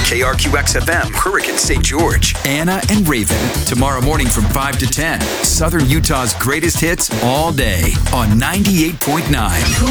KRQX-FM, Hurricane St. George. Anna and Raven, tomorrow morning from 5 to 10. Southern Utah's greatest hits all day on 98.9.